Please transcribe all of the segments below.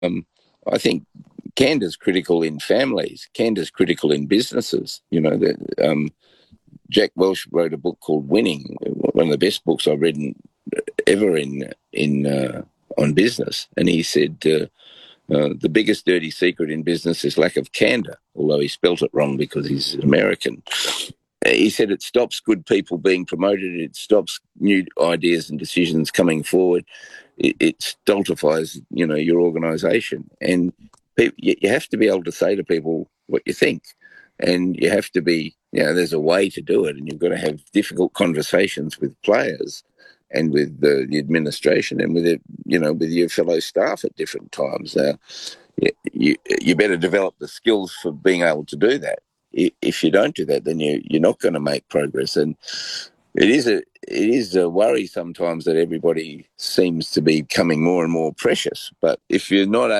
I think candour's critical in families. Candour's critical in businesses. Jack Welch wrote a book called Winning, one of the best books I've read ever in on business. And he said the biggest dirty secret in business is lack of candour, although he spelt it wrong because he's American. He said it stops good people being promoted. It stops new ideas and decisions coming forwad. It stultifies, your organisation. And you have to be able to say to people what you think. And you have to be, there's a way to do it. And you've got to have difficult conversations with players and with the administration and with with your fellow staff at different times. You better develop the skills for being able to do that. If you don't do that, then you're not going to make progress. And it is a worry sometimes that everybody seems to be becoming more and more precious. But if you're not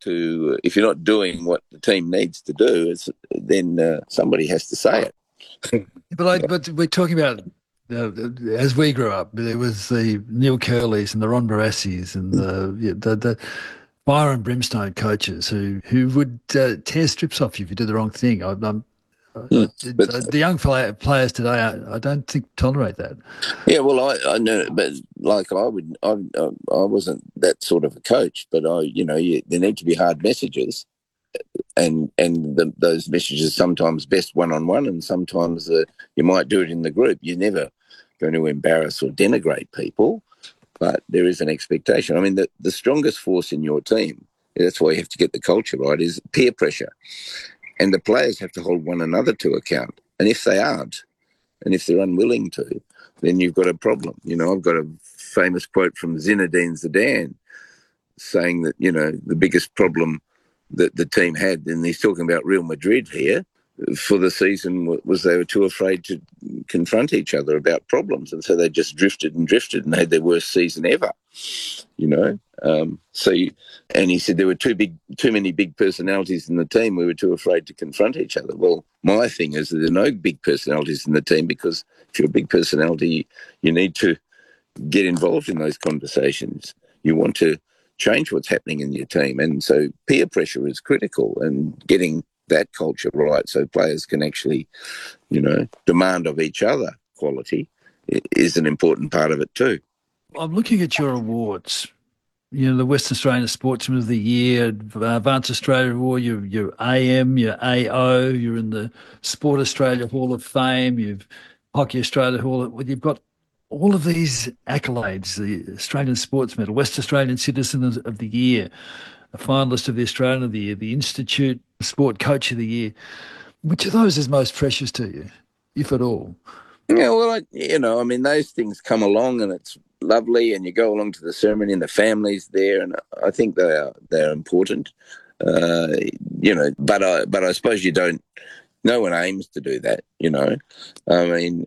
doing what the team needs to do, then somebody has to say it. But we're talking about as we grew up, there was the Neil Curleys and the Ron Barassis and the Byron Brimstone coaches who would tear strips off you if you did the wrong thing. But The young players today, I don't think tolerate that. yeah, well, I know, but like I wasn't that sort of a coach, but there need to be hard messages, and those messages sometimes best one on one, and sometimes you might do it in the group. You're never going to embarrass or denigrate people, but there is an expectation. I mean, the strongest force in your team, that's why you have to get the culture right, is peer pressure. And the players have to hold one another to account. And if they aren't, and if they're unwilling to, then you've got a problem. I've got a famous quote from Zinedine Zidane saying that, the biggest problem that the team had, and he's talking about Real Madrid here, for the season was they were too afraid to confront each other about problems. And so they just drifted and had their worst season ever, you know. And he said there were too many big personalities in the team. We were too afraid to confront each other. Well, my thing is that there are no big personalities in the team, because if you're a big personality, you need to get involved in those conversations. You want to change what's happening in your team. And so peer pressure is critical, and getting that culture right so players can actually, demand of each other quality is an important part of it too. I'm looking at your awards. The Western Australian Sportsman of the Year, Advanced Australia Award, your AM, your AO, you're in the Sport Australia Hall of Fame, you've Hockey Australia you've got all of these accolades, the Australian Sports Medal, West Australian Citizen of the Year, a finalist of the Australian of the Year, the Institute Sport Coach of the Year. Which of those is most precious to you, if at all? Yeah, well, those things come along and it's lovely, and you go along to the ceremony and the family's there, and I think they're important. But I suppose you don't. No one aims to do that. I mean,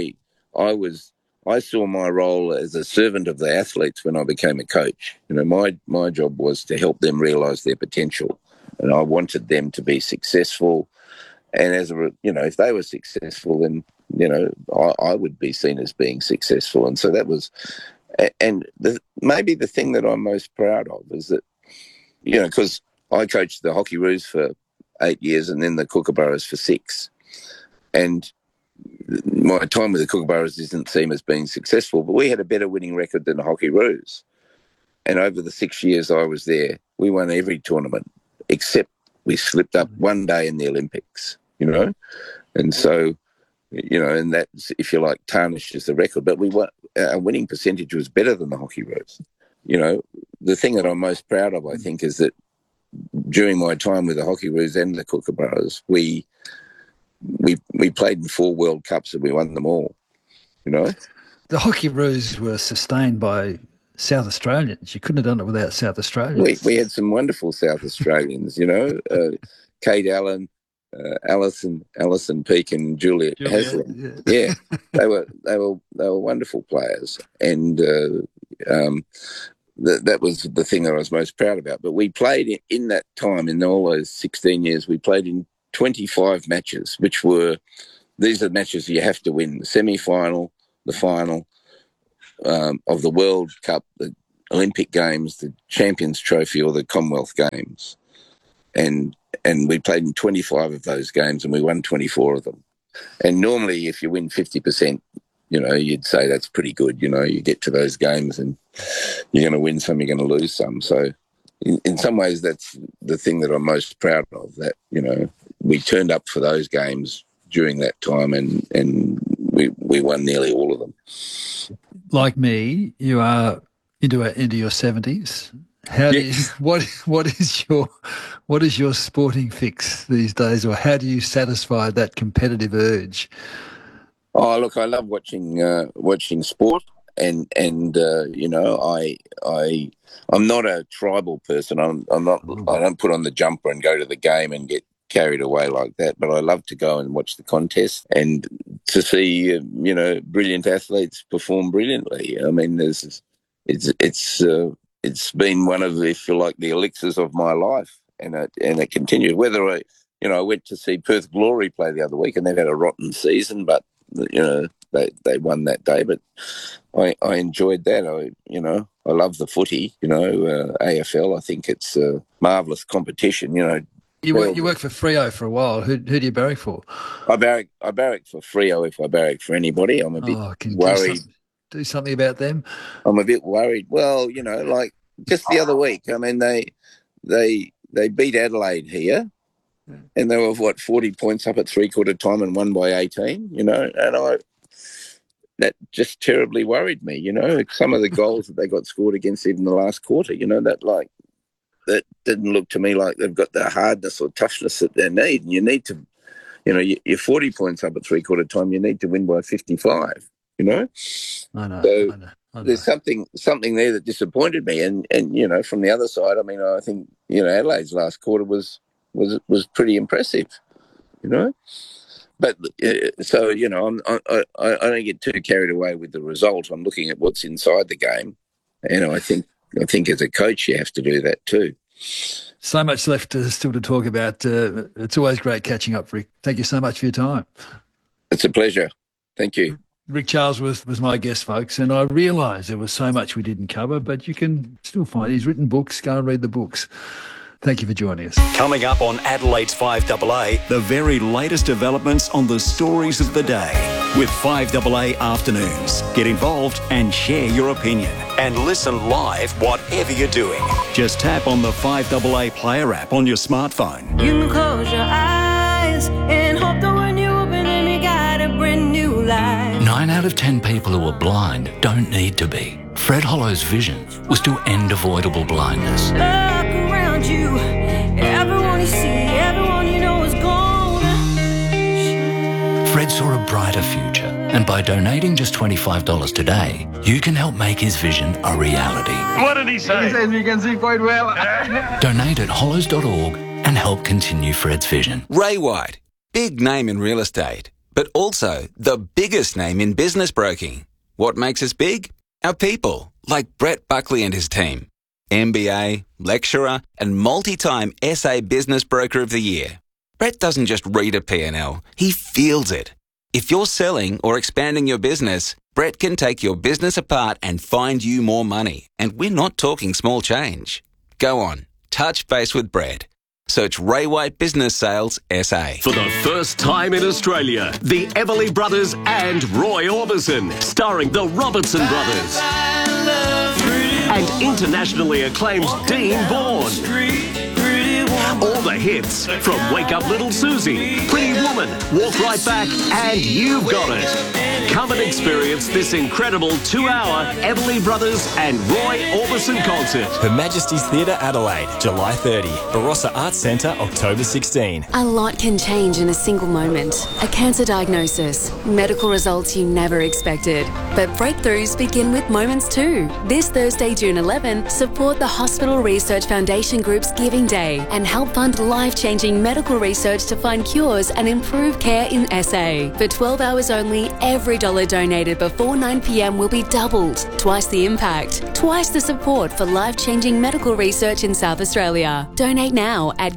I saw my role as a servant of the athletes when I became a coach. My job was to help them realise their potential, and I wanted them to be successful. And if they were successful, then I would be seen as being successful. And so that was, and maybe the thing that I'm most proud of is that, because I coached the Hockey Roos for 8 years and then the Kookaburras for 6, and my time with the Kookaburras didn't seem as being successful, but we had a better winning record than the Hockey Roos. And over the 6 years I was there, we won every tournament except we slipped up one day in the Olympics, and so, and that, if you like, tarnishes the record. But our winning percentage was better than the Hockey Roos. The thing that I'm most proud of, I think, is that during my time with the Hockey Roos and the Kookaburras, we played in 4 World Cups and we won them all. The Hockey Roos were sustained by South Australians. You couldn't have done it without South Australians. We had some wonderful South Australians, Kate Allen, Alison Peake, and Julia Haslam. Yeah, they were wonderful players, and that was the thing that I was most proud about. But we played in that time, in all those 16 years, we played in 25 matches, these are matches you have to win: the semi-final, the final of the World Cup, the Olympic Games, the Champions Trophy, or the Commonwealth Games. And we played in 25 of those games and we won 24 of them. And normally if you win 50%, you'd say that's pretty good. You get to those games and you're going to win some, you're going to lose some. So in some ways that's the thing that I'm most proud of, that, we turned up for those games during that time and we won nearly all of them. Like me, you are into your 70s. How do you, what is your sporting fix these days, or how do you satisfy that competitive urge? Oh, look, I love watching sport, and I'm not a tribal person. I'm not. I don't put on the jumper and go to the game and get carried away like that. But I love to go and watch the contest and to see brilliant athletes perform brilliantly. I mean, it's been one of, if you like, the elixirs of my life, and it continued. Whether I went to see Perth Glory play the other week, and they've had a rotten season, but they won that day. But I enjoyed that. I love the footy. AFL. I think it's a marvellous competition. You work for Freo for a while. Who do you barrack for? I barrack for Freo if I barrack for anybody. I'm a bit worried. Do something about them. I'm a bit worried. Well, like just the other week. I mean, they beat Adelaide here, and they were 40 points up at three-quarter time and won by 18. And that just terribly worried me. Some of the goals that they got scored against even the last quarter. That didn't look to me like they've got the hardness or toughness that they need. And you need to, you're 40 points up at three-quarter time. You need to win by 55. I know. So I know. There's something there that disappointed me. And from the other side, I mean, I think Adelaide's last quarter was pretty impressive. But so I don't get too carried away with the result. I'm looking at what's inside the game, and I think as a coach you have to do that too. So much left still to talk about. It's always great catching up, Rick. Thank you so much for your time. It's a pleasure. Thank you. Rick Charlesworth was my guest, folks, and I realised there was so much we didn't cover, but you can still find he's written books. Go and read the books. Thank you for joining us. Coming up on Adelaide's 5AA, the very latest developments on the stories of the day with 5AA Afternoons. Get involved and share your opinion. And listen live whatever you're doing. Just tap on the 5AA Player app on your smartphone. You can close your eyes and hope that when you open them you got a brand new life. 9 out of 10 people who are blind don't need to be. Fred Hollow's vision was to end avoidable blindness. Look around you, everyone you see, everyone you know is gone. Fred saw a brighter future, and by donating just $25 today, you can help make his vision a reality. What did he say? He says we can see quite well. Donate at hollows.org and help continue Fred's vision. Ray White, big name in real estate, but also the biggest name in business broking. What makes us big? Our people, like Brett Buckley and his team. MBA, lecturer, and multi-time SA Business Broker of the Year. Brett doesn't just read a P&L, he feels it. If you're selling or expanding your business, Brett can take your business apart and find you more money. And we're not talking small change. Go on, touch base with Brett. Search Ray White Business Sales SA. For the first time in Australia, the Everly Brothers and Roy Orbison, starring the Robertson Brothers. And internationally acclaimed Dean Bourne. All the hits from Wake Up Little Susie, Pretty Woman, Walk Right Back, and You've Got It. Come and experience this incredible 2-hour Everly Brothers and Roy Orbison concert. Her Majesty's Theatre, Adelaide, July 30. Barossa Arts Centre, October 16. A lot can change in a single moment. A cancer diagnosis, medical results you never expected. But breakthroughs begin with moments too. This Thursday, June 11, support the Hospital Research Foundation Group's Giving Day and help fund life-changing medical research to find cures and improve care in SA. For 12 hours only, every dollar donated before 9 p.m. will be doubled. Twice the impact, twice the support for life-changing medical research in South Australia. Donate now at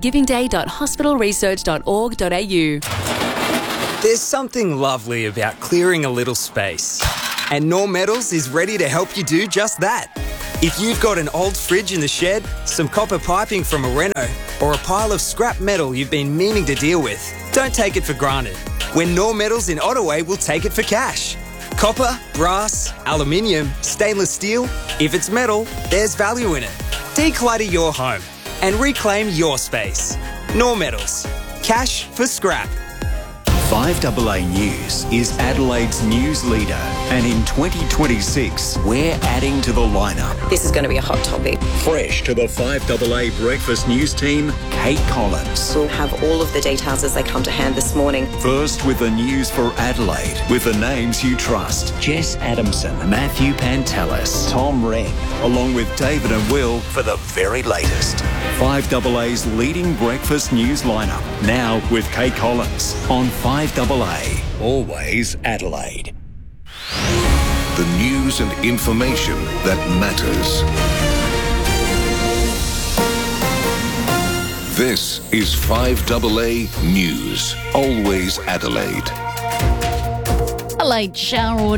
givingday.hospitalresearch.org.au. There's something lovely about clearing a little space. And Norm Metals is ready to help you do just that. If you've got an old fridge in the shed, some copper piping from a reno, or a pile of scrap metal you've been meaning to deal with, don't take it for granted. When Nor Metals in Ottaway will take it for cash. Copper, brass, aluminium, stainless steel. If it's metal, there's value in it. Declutter your home and reclaim your space. Nor Metals. Cash for scrap. 5AA News is Adelaide's news leader, and in 2026, we're adding to the lineup. This is going to be a hot topic. Fresh to the 5AA Breakfast News team, Kate Collins. We'll have all of the details as they come to hand this morning. First with the news for Adelaide, with the names you trust. Jess Adamson, Matthew Pantelis, Tom Wren, along with David and Will for the very latest. 5AA's leading breakfast news lineup, now with Kate Collins on 5AA, always Adelaide. The news and information that matters. This is 5AA News, always Adelaide. A late shower or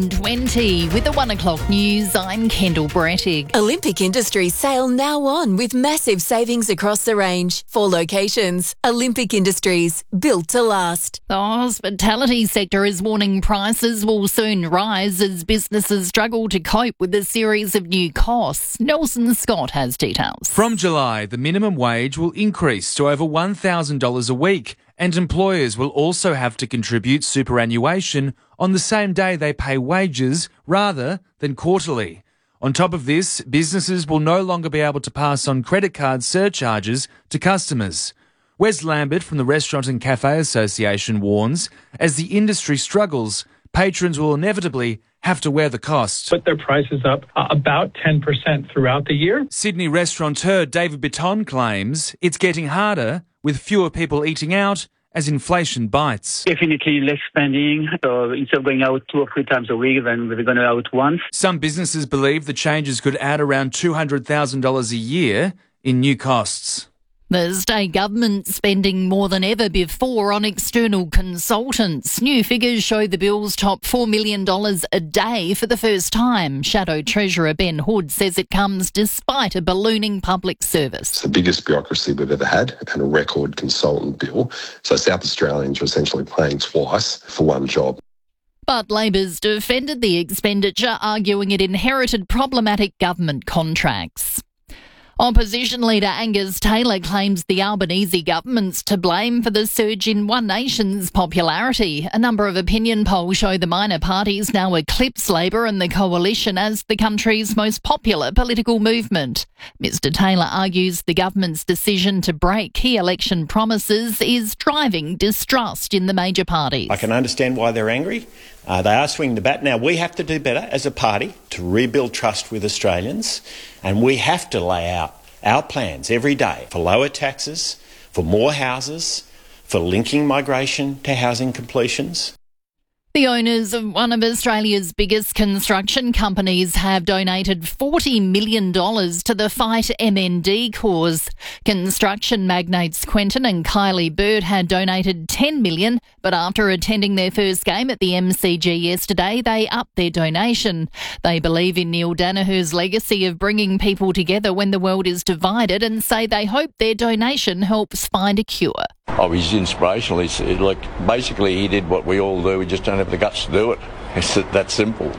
2:20 with the 1 o'clock news. I'm Kendall Brettig. Olympic Industries sale now on with massive savings across the range. 4 locations. Olympic Industries, built to last. The hospitality sector is warning prices will soon rise as businesses struggle to cope with a series of new costs. Nelson Scott has details. From July, the minimum wage will increase to over $1,000 a week, and employers will also have to contribute superannuation on the same day they pay wages rather than quarterly. On top of this, businesses will no longer be able to pass on credit card surcharges to customers. Wes Lambert from the Restaurant and Cafe Association warns, as the industry struggles, patrons will inevitably have to wear the cost. Put their prices up about 10% throughout the year. Sydney restaurateur David Bitton claims it's getting harder with fewer people eating out as inflation bites. Definitely less spending. So instead of going out 2 or 3 times a week, then we're going out once. Some businesses believe the changes could add around $200,000 a year in new costs. The state government spending more than ever before on external consultants. New figures show the bills top $4 million a day for the first time. Shadow Treasurer Ben Hood says it comes despite a ballooning public service. It's the biggest bureaucracy we've ever had and a record consultant bill. So South Australians are essentially paying twice for one job. But Labor's defended the expenditure, arguing it inherited problematic government contracts. Opposition leader Angus Taylor claims the Albanese government's to blame for the surge in One Nation's popularity. A number of opinion polls show the minor parties now eclipse Labor and the coalition as the country's most popular political movement. Mr Taylor argues the government's decision to break key election promises is driving distrust in the major parties. I can understand why they're angry. They are swinging the bat. Now, we have to do better as a party to rebuild trust with Australians, and we have to lay out our plans every day for lower taxes, for more houses, for linking migration to housing completions. The owners of one of Australia's biggest construction companies have donated $40 million to the Fight MND cause. Construction magnates Quentin and Kylie Bird had donated $10 million, but after attending their first game at the MCG yesterday, they upped their donation. They believe in Neil Danaher's legacy of bringing people together when the world is divided and say they hope their donation helps find a cure. Oh, he's inspirational. Basically he did what we all do. We just don't have the guts to do it. It's that simple.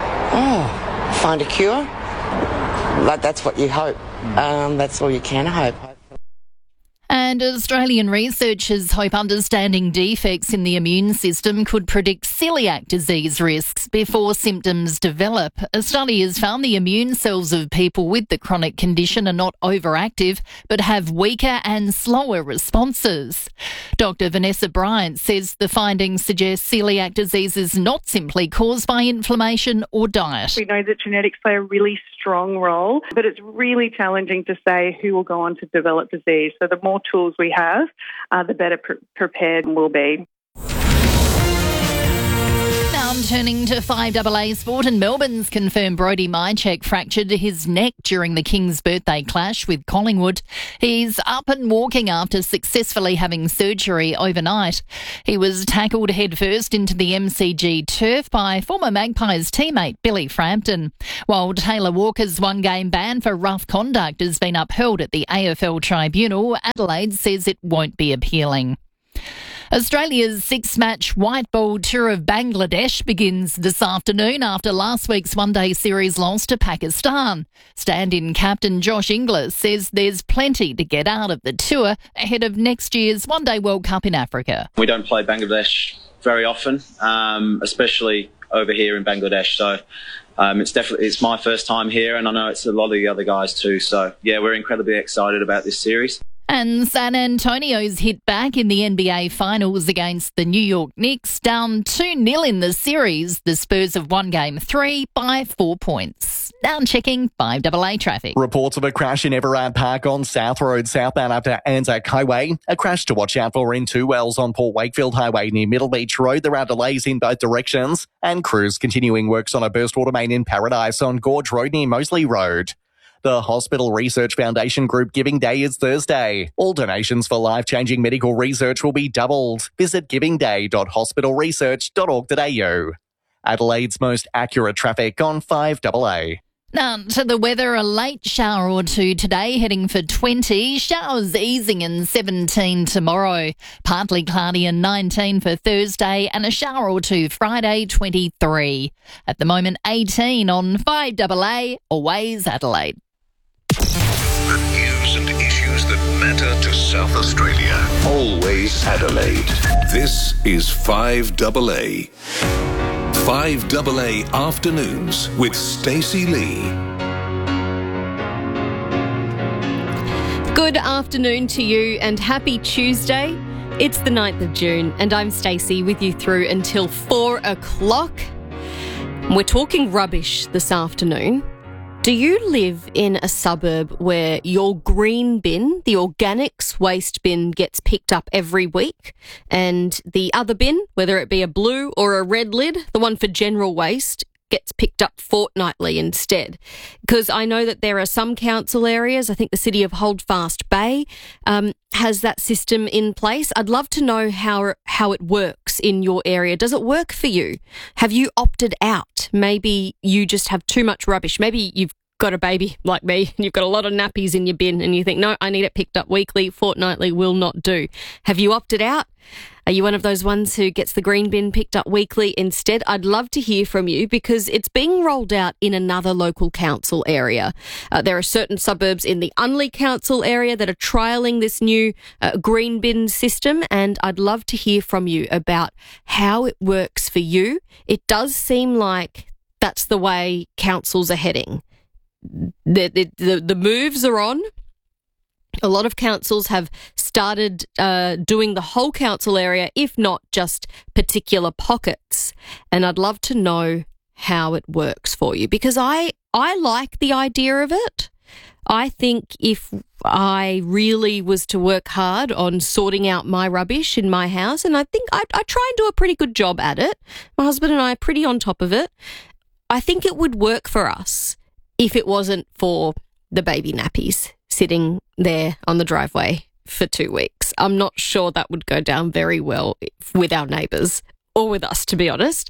Oh, find a cure? That's what you hope. That's all you can hope. And Australian researchers hope understanding defects in the immune system could predict celiac disease risks before symptoms develop. A study has found the immune cells of people with the chronic condition are not overactive, but have weaker and slower responses. Dr. Vanessa Bryant says the findings suggest celiac disease is not simply caused by inflammation or diet. We know that genetics play a really strong role, but it's really challenging to say who will go on to develop disease. So the more tools we have, the better prepared we'll be. Now Now turning to 5AA Sport, and Melbourne's confirmed Brodie Mychek fractured his neck during the King's birthday clash with Collingwood. He's up and walking after successfully having surgery overnight. He was tackled headfirst into the MCG turf by former Magpies teammate Billy Frampton, while Taylor Walker's one-game ban for rough conduct has been upheld at the AFL Tribunal. Adelaide says it won't be appealing. Australia's six-match white ball tour of Bangladesh begins this afternoon after last week's one-day series loss to Pakistan. Stand-in captain Josh Inglis says there's plenty to get out of the tour ahead of next year's One-Day World Cup in Africa. We don't play Bangladesh very often, especially over here in Bangladesh. So it's my first time here, and I know it's a lot of the other guys too. So yeah, we're incredibly excited about this series. And San Antonio's hit back in the NBA Finals against the New York Knicks, down 2-0 in the series. The Spurs have won Game 3 by 4 points. Now checking 5AA traffic. Reports of a crash in Everard Park on South Road, southbound up to Anzac Highway. A crash to watch out for in Two Wells on Port Wakefield Highway near Middle Beach Road. There are delays in both directions. And crews continuing works on a burst water main in Paradise on Gorge Road near Moseley Road. The Hospital Research Foundation Group Giving Day is Thursday. All donations for life-changing medical research will be doubled. Visit givingday.hospitalresearch.org.au. Adelaide's most accurate traffic on 5AA. Now to the weather, a late shower or two today, heading for 20. Showers easing in 17 tomorrow. Partly cloudy and 19 for Thursday, and a shower or two Friday, 23. At the moment, 18 on 5AA, always Adelaide. The news and issues that matter to South Australia. Always Adelaide. This is 5AA. 5AA Afternoons with Stacey Lee. Good afternoon to you and happy Tuesday. It's the 9th of June and I'm Stacey with you through until 4 o'clock. We're talking rubbish this afternoon. Do you live in a suburb where your green bin, the organics waste bin, gets picked up every week, and the other bin, whether it be a blue or a red lid, the one for general waste, gets picked up fortnightly instead? Because I know that there are some council areas, I think the city of Holdfast Bay has that system in place. I'd love to know how it works in your area. Does it work for you? Have you opted out? Maybe you just have too much rubbish. Maybe you've got a baby like me and you've got a lot of nappies in your bin and you think, no, I need it picked up weekly, fortnightly will not do. Have you opted out? Are you one of those ones who gets the green bin picked up weekly instead? I'd love to hear from you because it's being rolled out in another local council area. There are certain suburbs in the Unley Council area that are trialling this new green bin system, and I'd love to hear from you about how it works for you. It does seem like that's the way councils are heading. The moves are on. A lot of councils have started doing the whole council area, if not just particular pockets. And I'd love to know how it works for you because I like the idea of it. I think if I really was to work hard on sorting out my rubbish in my house, and I think I try and do a pretty good job at it, my husband and I are pretty on top of it, I think it would work for us if it wasn't for the baby nappies sitting there on the driveway for 2 weeks. I'm not sure that would go down very well with our neighbours or with us, to be honest.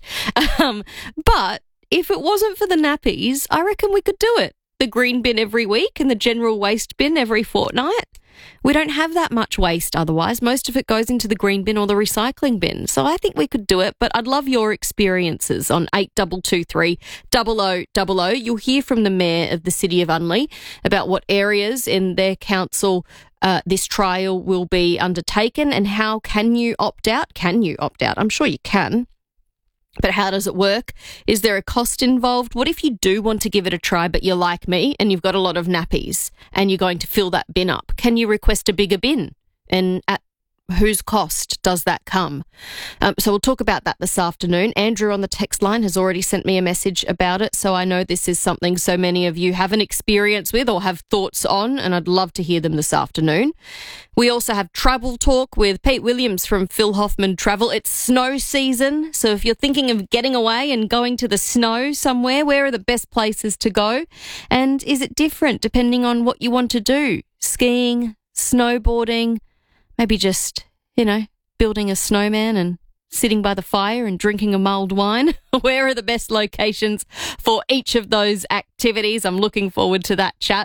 But if it wasn't for the nappies, I reckon we could do it. The green bin every week and the general waste bin every fortnight. We don't have that much waste otherwise. Most of it goes into the green bin or the recycling bin. So I think we could do it, but I'd love your experiences on 8223 0000. You'll hear from the Mayor of the City of Unley about what areas in their council this trial will be undertaken and how can you opt out? Can you opt out? I'm sure you can. But how does it work? Is there a cost involved? What if you do want to give it a try, but you're like me and you've got a lot of nappies and you're going to fill that bin up? Can you request a bigger bin? And at whose cost does that come? So we'll talk about that this afternoon. Andrew on the text line has already sent me a message about it, so I know this is something so many of you have an experience with or have thoughts on, and I'd love to hear them this afternoon. We also have travel talk with Pete Williams from Phil Hoffman Travel. It's snow season, so if you're thinking of getting away and going to the snow somewhere, where are the best places to go? And is it different depending on what you want to do? Skiing, snowboarding, maybe just, building a snowman and sitting by the fire and drinking a mulled wine. Where are the best locations for each of those activities? I'm looking forward to that chat.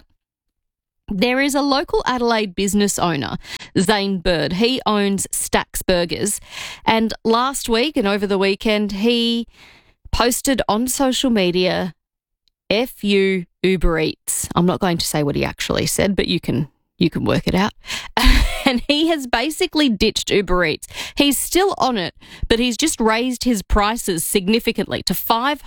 There is a local Adelaide business owner, Zane Bird. He owns Stacks Burgers. And last week and over the weekend, he posted on social media, F you, Uber Eats. I'm not going to say what he actually said, but you can work it out. And he has basically ditched Uber Eats. He's still on it, but he's just raised his prices significantly to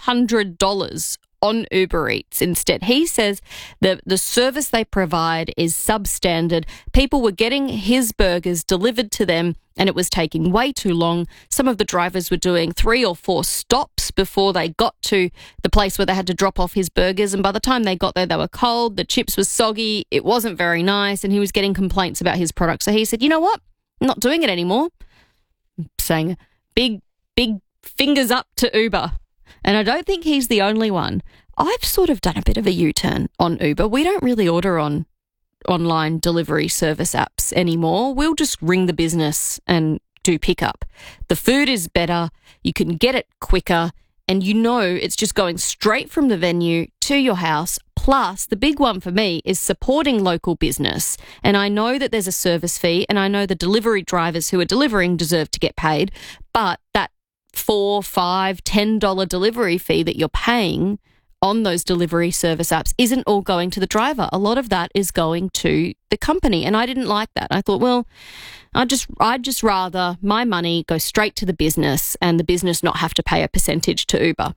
$500 on Uber Eats instead. He says that the service they provide is substandard. People were getting his burgers delivered to them and it was taking way too long. Some of the drivers were doing 3 or 4 stops before they got to the place where they had to drop off his burgers, and by the time they got there, they were cold, the chips were soggy, it wasn't very nice, and he was getting complaints about his product. So he said, you know what? I'm not doing it anymore. I'm saying big fingers up to Uber. And I don't think he's the only one. I've sort of done a bit of a U-turn on Uber. We don't really order on online delivery service apps anymore. We'll just ring the business and do pickup. The food is better, you can get it quicker, and it's just going straight from the venue to your house. Plus, the big one for me is supporting local business. And I know that there's a service fee, and I know the delivery drivers who are delivering deserve to get paid, but that $4, $5, $10 delivery fee that you're paying on those delivery service apps isn't all going to the driver. A lot of that is going to the company, and I didn't like that. I thought, well, I'd just rather my money go straight to the business and the business not have to pay a percentage to Uber.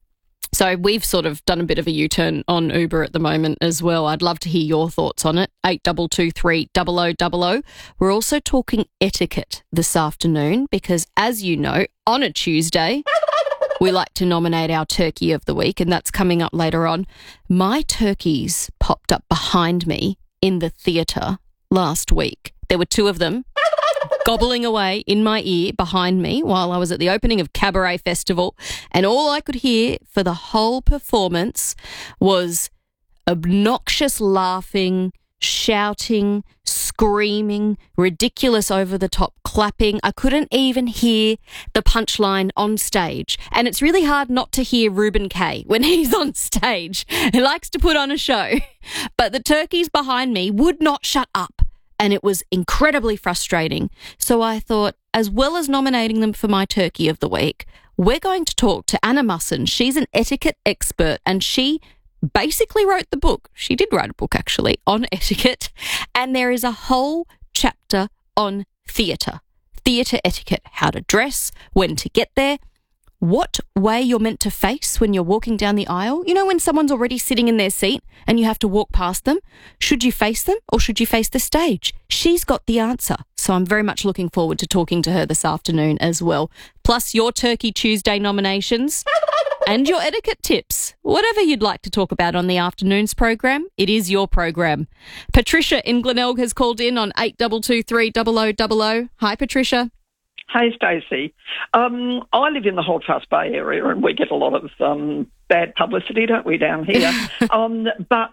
So we've sort of done a bit of a U-turn on Uber at the moment as well. I'd love to hear your thoughts on it. 8223 0000. We're also talking etiquette this afternoon because, as you know, on a Tuesday, we like to nominate our turkey of the week, and that's coming up later on. My turkeys popped up behind me in the theatre last week. There were 2 of them gobbling away in my ear behind me while I was at the opening of Cabaret Festival, and all I could hear for the whole performance was obnoxious laughing, shouting, screaming, ridiculous over-the-top clapping. I couldn't even hear the punchline on stage. And it's really hard not to hear Ruben Kay when he's on stage. He likes to put on a show. But the turkeys behind me would not shut up. And it was incredibly frustrating. So I thought, as well as nominating them for my turkey of the week, we're going to talk to Anna Musson. She's an etiquette expert, and she basically wrote the book. She did write a book, actually, on etiquette. And there is a whole chapter on theatre etiquette, how to dress, when to get there, what way you're meant to face when you're walking down the aisle. You know, when someone's already sitting in their seat and you have to walk past them, should you face them or should you face the stage? She's got the answer. So I'm very much looking forward to talking to her this afternoon as well. Plus your Turkey Tuesday nominations and your etiquette tips. Whatever you'd like to talk about on the afternoon's program, it is your program. Patricia in Glenelg has called in on 8223 0000. Hi, Patricia. Hey, Stacey. I live in the Holdfast Bay area, and we get a lot of bad publicity, don't we, down here? And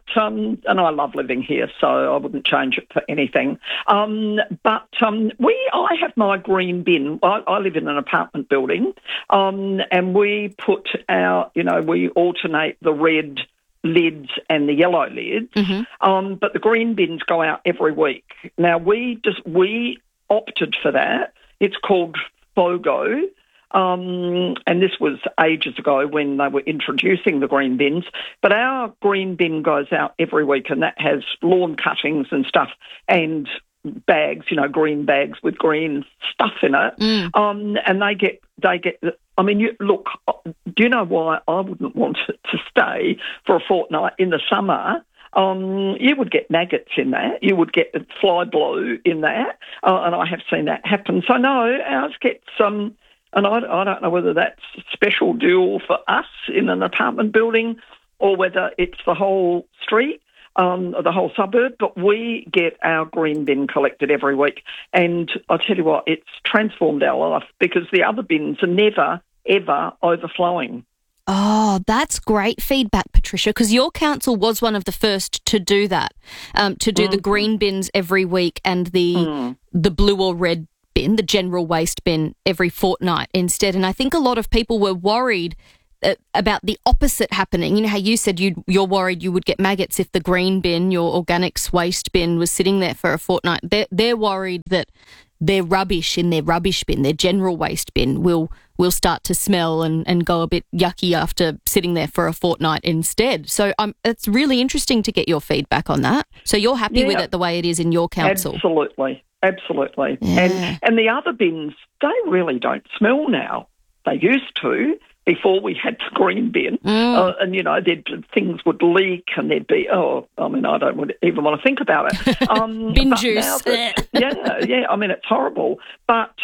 I love living here, so I wouldn't change it for anything. I have my green bin. I live in an apartment building, and we put we alternate the red lids and the yellow lids, but the green bins go out every week. Now, we opted for that. It's called FOGO, and this was ages ago when they were introducing the green bins. But our green bin goes out every week, and that has lawn cuttings and stuff and bags, green bags with green stuff in it. And they get. I mean, look. Do you know why I wouldn't want it to stay for a fortnight in the summer? you would get maggots in that. You would get fly blue in that, and I have seen that happen. So no, ours gets and I don't know whether that's a special deal for us in an apartment building or whether it's the whole street. The whole suburb, but we get our green bin collected every week. And I tell you what, it's transformed our life because the other bins are never, ever overflowing. Oh, that's great feedback, Patricia, because your council was one of the first to do that, to do the green bins every week and the blue or red bin, the general waste bin, every fortnight instead. And I think a lot of people were worried about the opposite happening. You know how you said you're worried you would get maggots if the green bin, your organics waste bin, was sitting there for a fortnight. They're worried that their rubbish in their rubbish bin, their general waste bin, will start to smell and go a bit yucky after sitting there for a fortnight instead. So it's really interesting to get your feedback on that. So you're happy with it the way it is in your council? Absolutely. Yeah. And the other bins, they really don't smell now. They used to before we had the green bin. And, you know, things would leak and there'd be, I don't even want to think about it. Bin juice. Yeah, I mean, it's horrible. But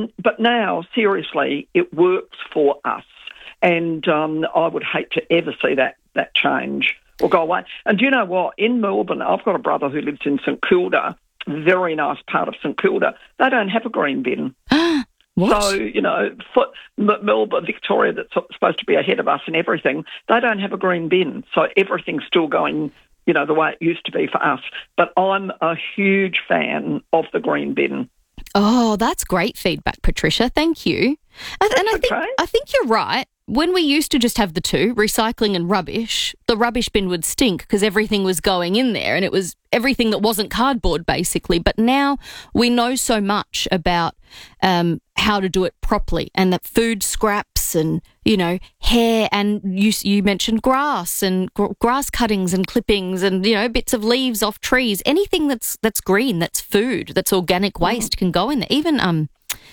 now, seriously, it works for us. And I would hate to ever see that change or go away. And do you know what? In Melbourne, I've got a brother who lives in St Kilda, very nice part of St Kilda. They don't have a green bin. What? So, you know, for Melbourne, Victoria, that's supposed to be ahead of us and everything, they don't have a green bin. So everything's still going, you know, the way it used to be for us. But I'm a huge fan of the green bin. Oh, that's great feedback, Patricia. Thank you. And I think you're right. When we used to just have the two, recycling and rubbish, the rubbish bin would stink because everything was going in there and it was everything that wasn't cardboard, basically. But now we know so much about how to do it properly, and that food scraps and, you know, hair, and you mentioned grass and grass cuttings and clippings and, you know, bits of leaves off trees. Anything that's green, that's food, that's organic waste can go in there. Even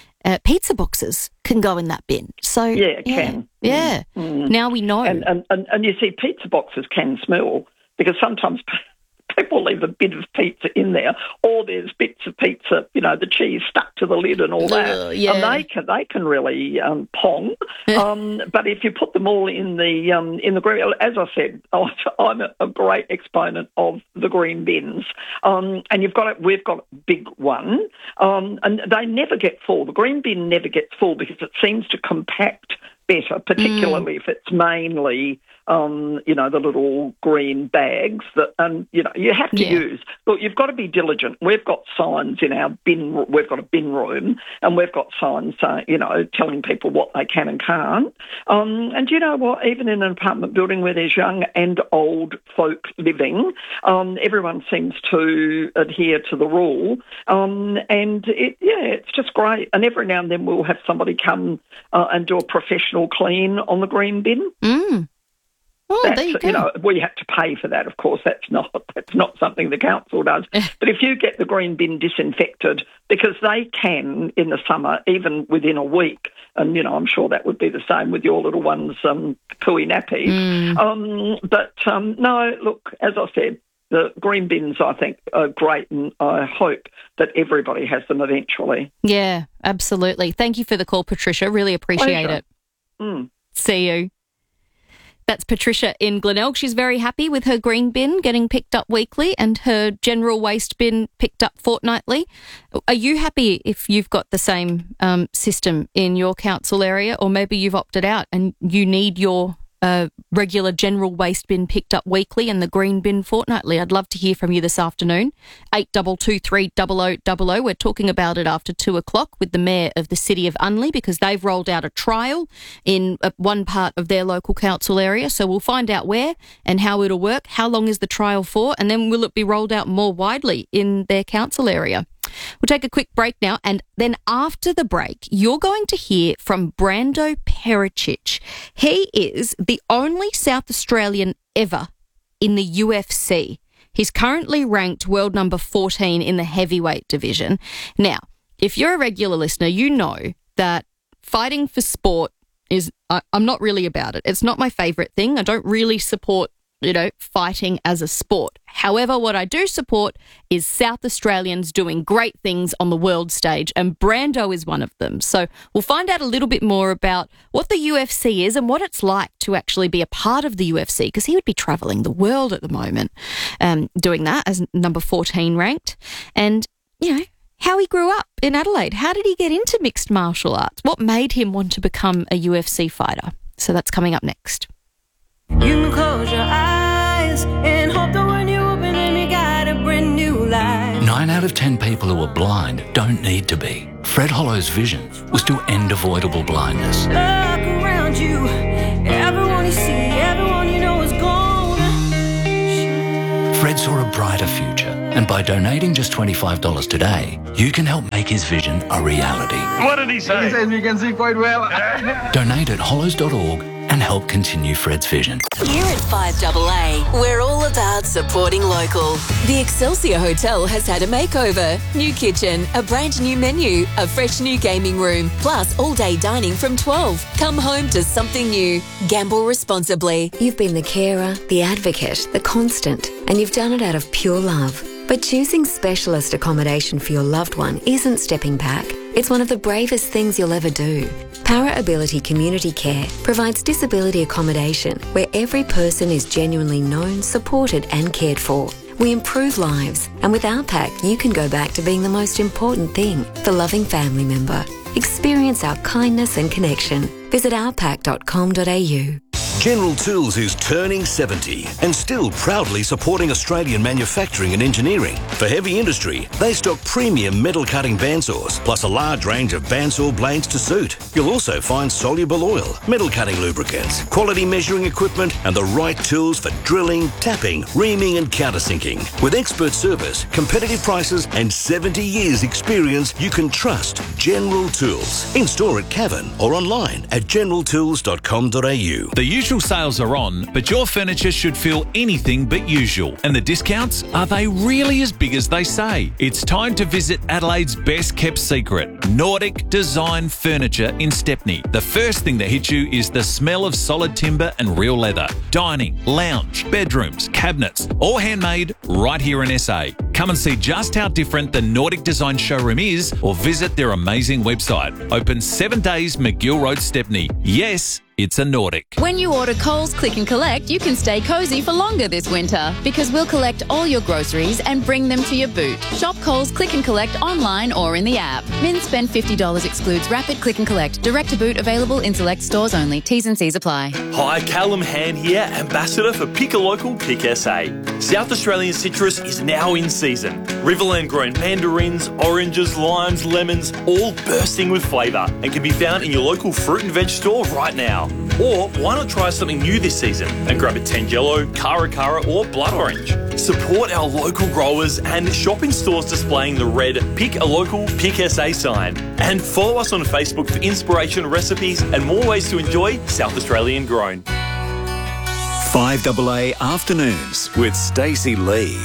pizza boxes can go in that bin. So it can. Yeah. Now we know. And you see, pizza boxes can smell because sometimes people leave a bit of pizza in there, or there's bits of pizza, you know, the cheese stuck to the lid and all that. And they can really pong. But if you put them all in the green, as I said, I'm a great exponent of the green bins. And we've got a big one, and they never get full. The green bin never gets full because it seems to compact better, particularly if it's mainly, you know, the little green bags that, you know, you have to use. Look, you've got to be diligent. We've got signs in our bin. We've got a bin room, and we've got signs, you know, telling people what they can and can't. And you know what? Even in an apartment building where there's young and old folk living, everyone seems to adhere to the rule. And it's just great. And every now and then we'll have somebody come and do a professional clean on the green bin. Oh, there you go. You know, we have to pay for that, of course. That's not something the council does. But if you get the green bin disinfected, because they can in the summer, even within a week, and you know, I'm sure that would be the same with your little ones' pooey nappies. No, look, as I said, the green bins, I think, are great, and I hope that everybody has them eventually. Yeah, absolutely. Thank you for the call, Patricia. Really appreciate it. See you. That's Patricia in Glenelg. She's very happy with her green bin getting picked up weekly and her general waste bin picked up fortnightly. Are you happy if you've got the same system in your council area, or maybe you've opted out and you need your regular general waste bin picked up weekly and the green bin fortnightly? I'd love to hear from you this afternoon. 8223 0000. We're talking about it after 2 o'clock with the Mayor of the City of Unley, because they've rolled out a trial in one part of their local council area. So we'll find out where and how it'll work. How long is the trial for? And then will it be rolled out more widely in their council area? We'll take a quick break now, and then after the break, you're going to hear from Brando Pericic. He is the only South Australian ever in the UFC. He's currently ranked world number 14 in the heavyweight division. Now, if you're a regular listener, you know that fighting for sport is, I'm not really about it. It's not my favourite thing. I don't really support fighting as a sport. However, what I do support is South Australians doing great things on the world stage, and Brando is one of them. So we'll find out a little bit more about what the UFC is and what it's like to actually be a part of the UFC, because he would be travelling the world at the moment doing that as number 14 ranked. And, how he grew up in Adelaide. How did he get into mixed martial arts? What made him want to become a UFC fighter? So that's coming up next. You can close your eyes and hope that when you open them, you got a brand new life. 9 out of 10 people who are blind don't need to be. Fred Hollow's vision was to end avoidable blindness. Look around you, everyone you see, everyone you know is gone. Fred saw a brighter future, and by donating just $25 today, you can help make his vision a reality. What did he say? He says we can see quite well. Donate at hollows.org and help continue Fred's vision. Here at 5AA, we're all about supporting local. The Excelsior Hotel has had a makeover. New kitchen, a brand new menu, a fresh new gaming room, plus all-day dining from 12. Come home to something new. Gamble responsibly. You've been the carer, the advocate, the constant, and you've done it out of pure love. But choosing specialist accommodation for your loved one isn't stepping back. It's one of the bravest things you'll ever do. Para Ability Community Care provides disability accommodation where every person is genuinely known, supported and cared for. We improve lives, and with our pack, you can go back to being the most important thing, the loving family member. Experience our kindness and connection. Visit ourpack.com.au. General Tools is turning 70 and still proudly supporting Australian manufacturing and engineering. For heavy industry, they stock premium metal cutting bandsaws, plus a large range of bandsaw blades to suit. You'll also find soluble oil, metal cutting lubricants, quality measuring equipment, and the right tools for drilling, tapping, reaming, and countersinking. With expert service, competitive prices, and 70 years experience, you can trust General Tools. In store at Cavan or online at generaltools.com.au. The usual sales are on, but your furniture should feel anything but usual. And the discounts, are they really as big as they say? It's time to visit Adelaide's best kept secret, Nordic Design Furniture in Stepney. The first thing that hits you is the smell of solid timber and real leather. Dining, lounge, bedrooms, cabinets, all handmade right here in SA. Come and see just how different the Nordic Design showroom is, or visit their amazing website. Open 7 days, McGill Road, Stepney. Yes, it's a Nordic. When you order Coles Click and Collect, you can stay cosy for longer this winter because we'll collect all your groceries and bring them to your boot. Shop Coles Click and Collect online or in the app. Min spend $50 excludes Rapid Click and Collect. Direct to boot available in select stores only. T's and C's apply. Hi, Callum Hand here, Ambassador for Pick a Local, Pick SA. South Australian citrus is now in season. Riverland grown mandarins, oranges, limes, lemons, all bursting with flavour and can be found in your local fruit and veg store right now. Or why not try something new this season and grab a Tangelo, Cara or Blood Orange. Support our local growers and shop in stores displaying the red Pick a Local, Pick SA sign. And follow us on Facebook for inspiration, recipes and more ways to enjoy South Australian grown. 5AA Afternoons with Stacey Lee.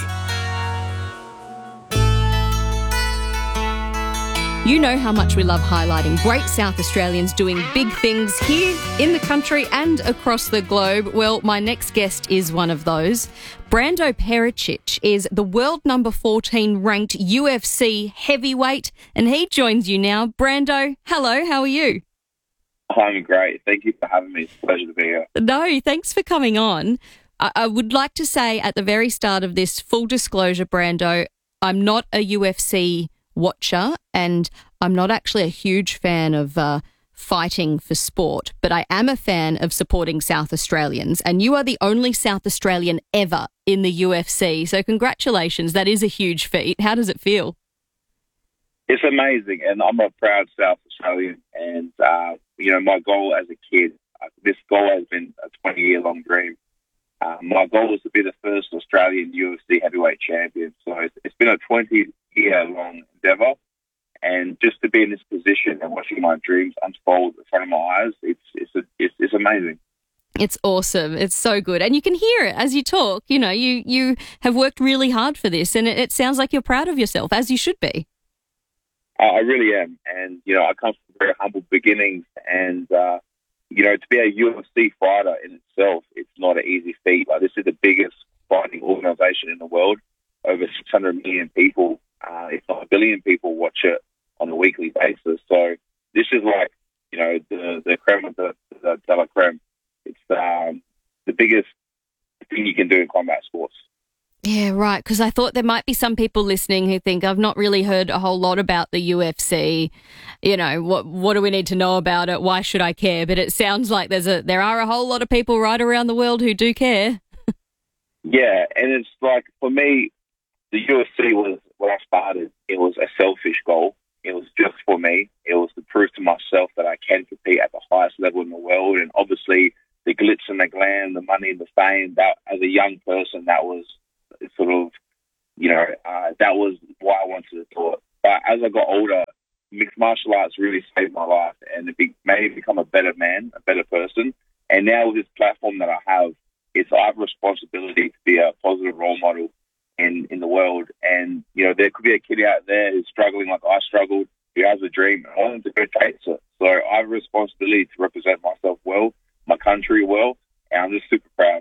You know how much we love highlighting great South Australians doing big things here in the country and across the globe. Well, my next guest is one of those. Brando Pericic is the world number 14 ranked UFC heavyweight, and he joins you now. Brando, hello, how are you? I'm great. Thank you for having me. It's a pleasure to be here. No, thanks for coming on. I would like to say at the very start of this, full disclosure, Brando, I'm not a UFC watcher, and I'm not actually a huge fan of fighting for sport, but I am a fan of supporting South Australians, and you are the only South Australian ever in the UFC, so congratulations. That is a huge feat. How does it feel? It's amazing, and I'm a proud South Australian, and my goal as a kid, this goal has been a 20-year-long dream. My goal was to be the first Australian UFC heavyweight champion, so it's been a 20-year-long endeavour, and just to be in this position and watching my dreams unfold in front of my eyes, it's amazing. It's awesome. It's so good. And you can hear it as you talk. You know, you have worked really hard for this, and it sounds like you're proud of yourself, as you should be. I really am. And, I come from very humble beginnings, and, to be a UFC fighter in itself, it's not an easy feat. Like, this is the biggest fighting organisation in the world. Over 600 million people, if not a billion people, watch it on a weekly basis. So this is like, the creme of the de la creme. It's the biggest thing you can do in combat sports. Yeah, right, because I thought there might be some people listening who think, I've not really heard a whole lot about the UFC. What do we need to know about it? Why should I care? But it sounds like there are a whole lot of people right around the world who do care. Yeah, and it's like, for me, the UFC was, when I started, it was a selfish goal. It was just for me. It was to prove to myself that I can compete at the highest level in the world. And obviously, the glitz and the glam, the money, the fame, that as a young person, that was sort of, that was why I wanted to do it. But as I got older, mixed martial arts really saved my life, and it made me become a better man, a better person. And now with this platform that I have, I have a responsibility to be a positive role model in the world. And, there could be a kid out there who's struggling like I struggled, who has a dream, and I want them to go chase it. So I have a responsibility to represent myself well, my country well, and I'm just super proud.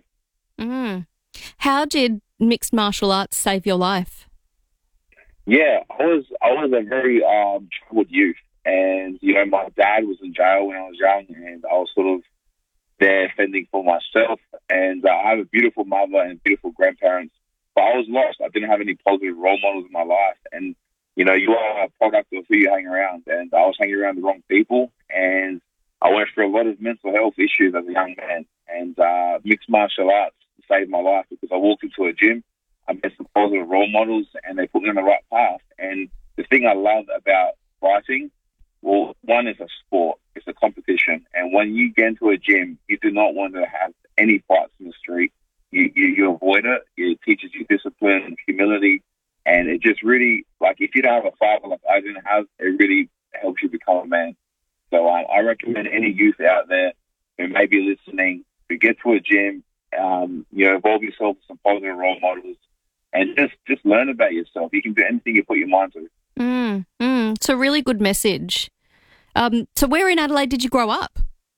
How did mixed martial arts save your life? Yeah, I was a very troubled youth, and my dad was in jail when I was young, and I was sort of there fending for myself. And I have a beautiful mother and beautiful grandparents, but I was lost. I didn't have any positive role models in my life, and you are a product of who you hang around. And I was hanging around the wrong people, and I went through a lot of mental health issues as a young man. And mixed martial arts saved my life, because I walked into a gym, I met some positive role models, and they put me on the right path. And the thing I love about fighting, well, one is a sport, it's a competition. And when you get into a gym, you do not want to have any fights in the street. You avoid it. It teaches you discipline and humility. And it just really, like, if you don't have a father like I didn't have, it really helps you become a man. So I recommend any youth out there who may be listening to get to a gym, involve yourself with some positive role models, and just learn about yourself. You can do anything you put your mind to. It's a really good message. So where in Adelaide did you grow up?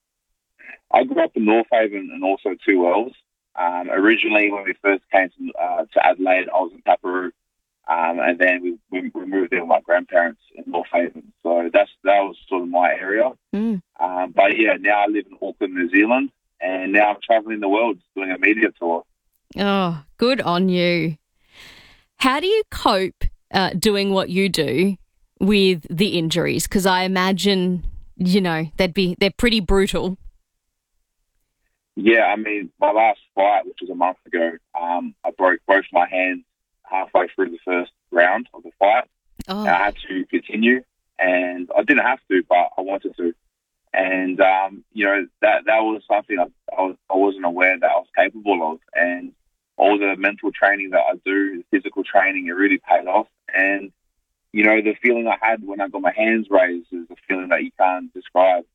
I grew up in North Haven and also Two Wells. Originally, when we first came to Adelaide, I was in Taparoo, and then we moved in with my grandparents in North Haven. So that was sort of my area. But yeah, now I live in Auckland, New Zealand, and now I'm traveling the world doing a media tour. Oh, good on you. How do you cope doing what you do with the injuries? Because I imagine, they're pretty brutal. Yeah, I mean, my last fight, which was a month ago, I broke both my hands halfway through the first round of the fight. And I had to continue, and I didn't have to, but I wanted to. And, that was something I wasn't aware that I was capable of. And all the mental training that I do, the physical training, it really paid off. And, the feeling I had when I got my hands raised is a feeling that you can't describe.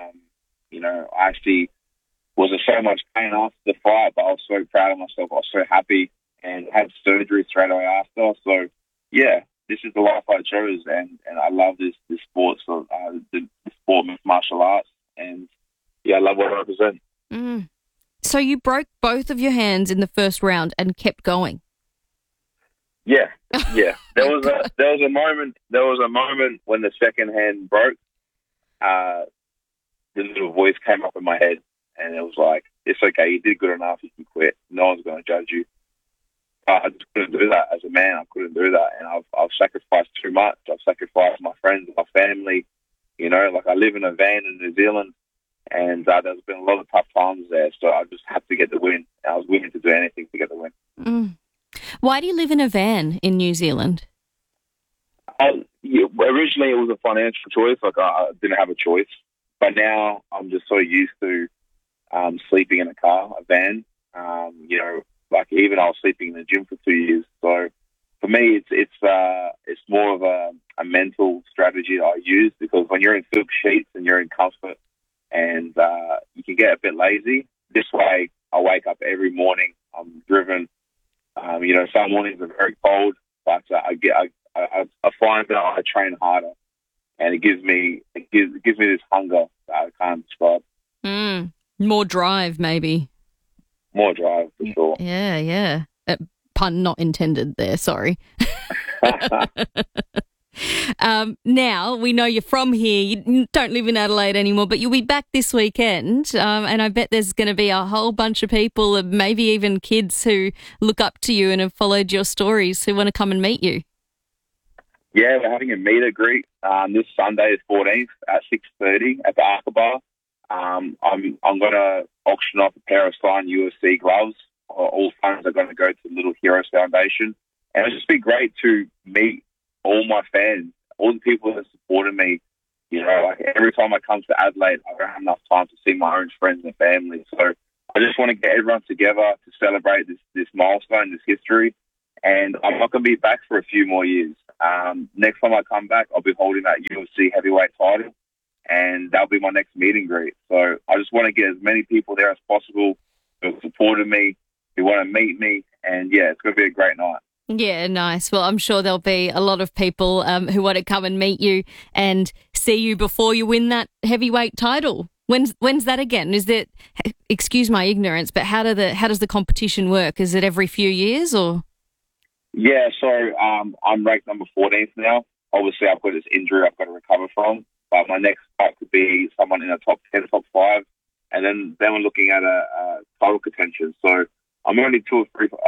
I actually was in so much pain after the fight, but I was so proud of myself. I was so happy, and had surgery straight away after. So, yeah, this is the life I chose, and I love this sport, so the sport of martial arts, and yeah, I love what I represent. So you broke both of your hands in the first round and kept going. Yeah. There was a moment when the second hand broke. The little voice came up in my head, and it was like, "It's okay. You did good enough. You can quit. No one's going to judge you." I just couldn't do that as a man. I couldn't do that, and I've sacrificed too much. I've sacrificed my friends, my family. I live in a van in New Zealand, and there's been a lot of tough times there. So I just had to get the win. I was willing to do anything to get the win. Why do you live in a van in New Zealand? Originally, it was a financial choice. I didn't have a choice, but now I'm just so used to sleeping in a car, a van. Even I was sleeping in the gym for 2 years. So for me, it's more of a mental strategy that I use, because when you're in silk sheets and you're in comfort, and you can get a bit lazy. This way, I wake up every morning. I'm driven. Some mornings are very cold, but I find that I train harder, and it gives me this hunger that I can't describe. More drive, maybe. More drive, for sure. Yeah. Pun not intended there, sorry. Now, we know you're from here. You don't live in Adelaide anymore, but you'll be back this weekend. And I bet there's going to be a whole bunch of people, maybe even kids who look up to you and have followed your stories who want to come and meet you. Yeah, we're having a meet and greet this Sunday, the 14th at 6:30 at the Arca Bar. I'm going to auction off a pair of signed UFC gloves. All funds are going to go to the Little Heroes Foundation. And it'll just be great to meet all my fans, all the people that supported me. You know, like every time I come to Adelaide, I don't have enough time to see my own friends and family. So I just want to get everyone together to celebrate this milestone, this history. And I'm not going to be back for a few more years. Next time I come back, I'll be holding that UFC heavyweight title, and that'll be my next meet and greet. So I just want to get as many people there as possible who have supported me, who want to meet me, and yeah, it's going to be a great night. Yeah, nice. Well, I'm sure there'll be a lot of people who want to come and meet you and see you before you win that heavyweight title. When's that again? Is it? Excuse my ignorance, but how does the competition work? Is it every few years or? Yeah, so I'm ranked number 14th now. Obviously, I've got this injury I've got to recover from, but my next fight could be someone in the top 10, top 5, and then we're looking at a title contention. So I'm only two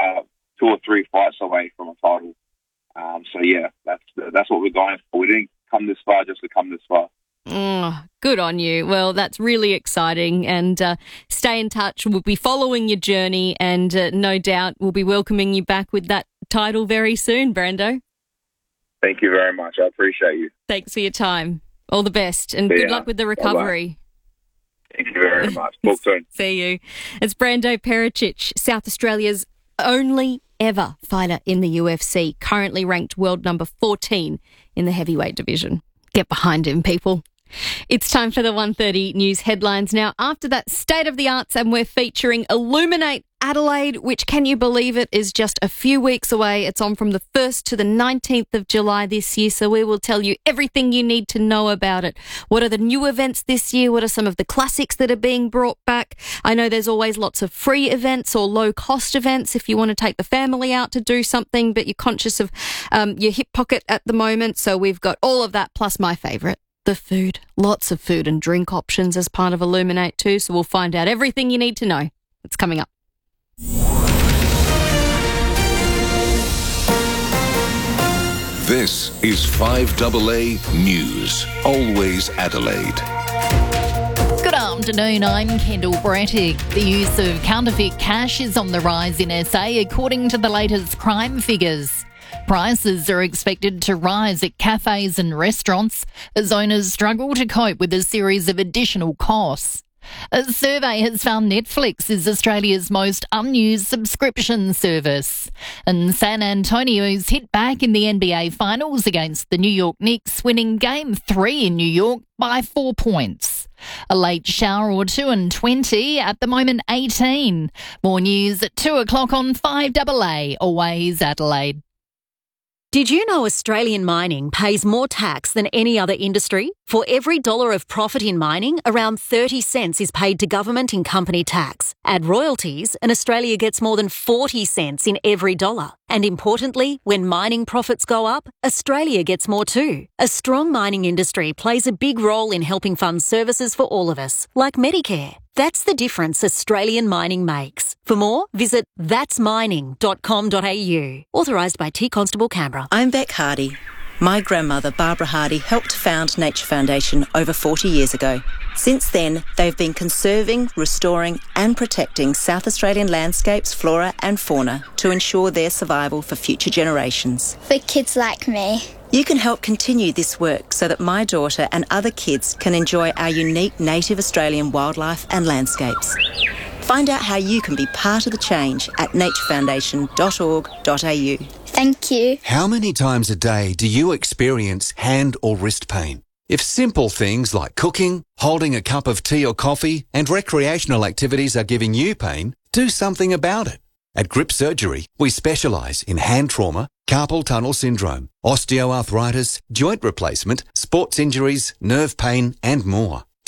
or three fights away from a title. So yeah, that's what we're going for. We didn't come this far just to come this far. Good on you. Well, that's really exciting, and stay in touch. We'll be following your journey, and no doubt we'll be welcoming you back with that title very soon, Brando. Thank you very much. I appreciate you. Thanks for your time. All the best, and good luck with the recovery. Bye-bye. Thank you very much. Talk soon. See you. It's Brando Pericic, South Australia's only ever fighter in the UFC, currently ranked world number 14 in the heavyweight division. Get behind him, people. It's time for the 1:30 news headlines now. After that, State of the Arts, and we're featuring Illuminate Adelaide, which, can you believe it, is just a few weeks away. It's on from the 1st to the 19th of July this year, so we will tell you everything you need to know about it. What are the new events this year? What are some of the classics that are being brought back? I know there's always lots of free events or low-cost events if you want to take the family out to do something, but you're conscious of your hip pocket at the moment, so we've got all of that, plus my favourite, the food. Lots of food and drink options as part of Illuminate too, so we'll find out everything you need to know. It's coming up. This is 5AA News, always Adelaide. Good afternoon, I'm Kendall Brettick. The use of counterfeit cash is on the rise in SA according to the latest crime figures. Prices are expected to rise at cafes and restaurants as owners struggle to cope with a series of additional costs. A survey has found Netflix is Australia's most unused subscription service. And San Antonio's hit back in the NBA Finals against the New York Knicks, winning Game 3 in New York by 4 points. A late shower or 2 and 20, at the moment 18. More news at 2 o'clock on 5AA, always Adelaide. Did you know Australian mining pays more tax than any other industry? For every dollar of profit in mining, around 30 cents is paid to government in company tax. Add royalties, and Australia gets more than 40 cents in every dollar. And importantly, when mining profits go up, Australia gets more too. A strong mining industry plays a big role in helping fund services for all of us, like Medicare. That's the difference Australian mining makes. For more, visit thatsmining.com.au. Authorised by T Constable Canberra. I'm Beck Hardy. My grandmother, Barbara Hardy, helped found Nature Foundation over 40 years ago. Since then, they've been conserving, restoring and protecting South Australian landscapes, flora and fauna to ensure their survival for future generations. For kids like me. You can help continue this work so that my daughter and other kids can enjoy our unique native Australian wildlife and landscapes. Find out how you can be part of the change at naturefoundation.org.au. Thank you. How many times a day do you experience hand or wrist pain? If simple things like cooking, holding a cup of tea or coffee, and recreational activities are giving you pain, do something about it. At Grip Surgery, we specialise in hand trauma, carpal tunnel syndrome, osteoarthritis, joint replacement, sports injuries, nerve pain, and more.